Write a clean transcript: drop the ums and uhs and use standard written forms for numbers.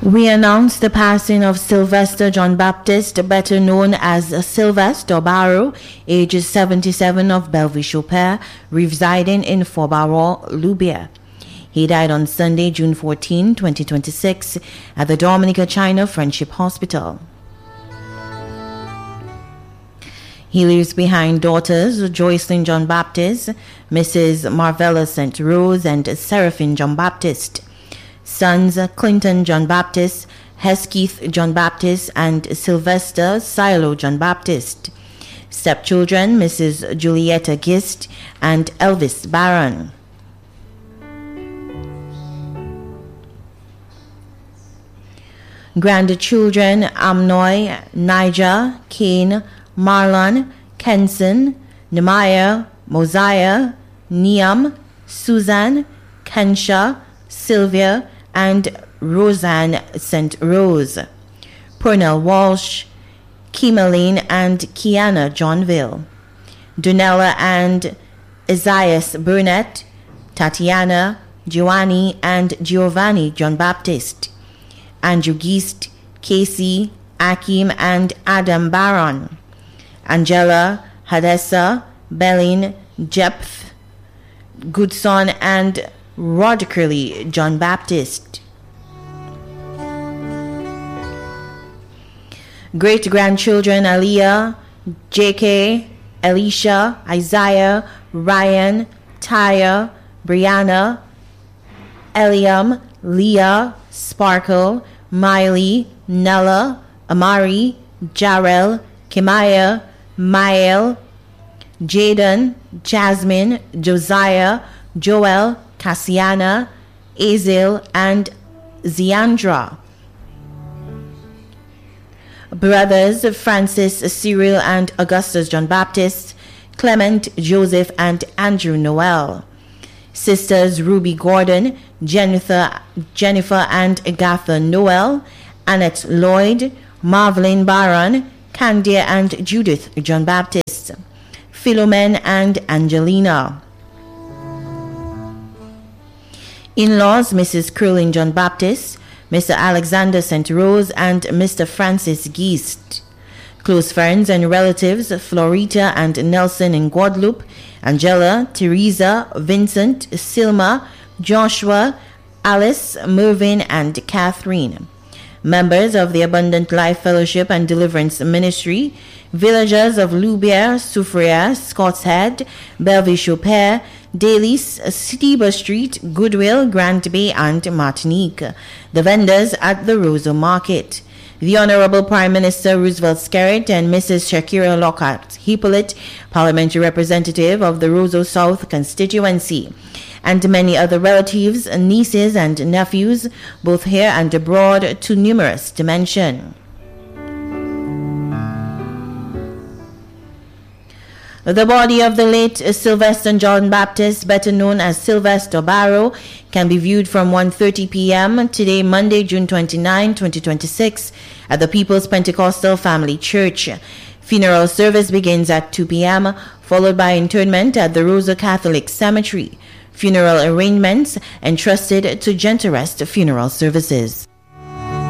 We announce the passing of Sylvester John Baptist, better known as Sylvester Barrow, age 77, of Bellevue-Chopin, residing in Fort-Barrois, Loubier. He died on Sunday, June 14, 2026, at the Dominica China Friendship Hospital. He leaves behind daughters Joycelyn John Baptist, Mrs. Marvella St. Rose, and Seraphine John Baptist. Sons Clinton John Baptist, Hesketh John Baptist, and Sylvester Silo John Baptist. Stepchildren Mrs. Julietta Gist and Elvis Barron. Grandchildren Amnoy, Niger, Cain, Marlon, Kenson, Nehemiah, Mosiah, Niam, Susan, Kensha, Sylvia, and Roseanne St. Rose. Purnell Walsh, Kimaline and Kiana Johnville. Dunella and Isaias Burnett, Tatiana, Giovanni and Giovanni John Baptist. Andrew Geist, Casey, Akim and Adam Barron. Angela, Hadessa, Bellin, Jeph, Goodson and Rod Curley John Baptist. Great-grandchildren Aliyah, J.K., Elisha, Isaiah, Ryan, Taya, Brianna, Eliam, Leah, Sparkle, Miley, Nella, Amari, Jarrell, Kimaya, Mael, Jaden, Jasmine, Josiah, Joel, Cassiana, Azil, and Ziandra. Brothers Francis, Cyril, and Augustus John Baptist, Clement, Joseph, and Andrew Noel. Sisters Ruby Gordon, Jennifer and Agatha Noel, Annette Lloyd, Marvelyn Barron, Candia and Judith John Baptist. Philomen and Angelina. In-laws Mrs. Curlin John Baptist, Mr. Alexander St. Rose, and Mr. Francis Geist. Close friends and relatives Florita and Nelson in Guadeloupe, Angela, Teresa, Vincent, Silma, Joshua, Alice, Mervyn, and Catherine. Members of the Abundant Life Fellowship and Deliverance Ministry, villagers of Loubier, Soufriere, Scott's Head, Bellevue-Chopin, Dalis, Steber Street, Goodwill, Grant Bay, and Martinique. The vendors at the Roseau Market. The Honorable Prime Minister Roosevelt Skerritt and Mrs. Shakira Lockhart Hippolyte, Parliamentary Representative of the Roseau South constituency, and many other relatives, nieces, and nephews, both here and abroad, too numerous to mention. The body of the late Sylvester John Baptist, better known as Sylvester Barrow, can be viewed from 1:30 p.m. today, Monday, June 29, 2026, at the People's Pentecostal Family Church. Funeral service begins at 2 p.m., followed by interment at the Roseau Catholic Cemetery. Funeral arrangements entrusted to Genterest Funeral Services.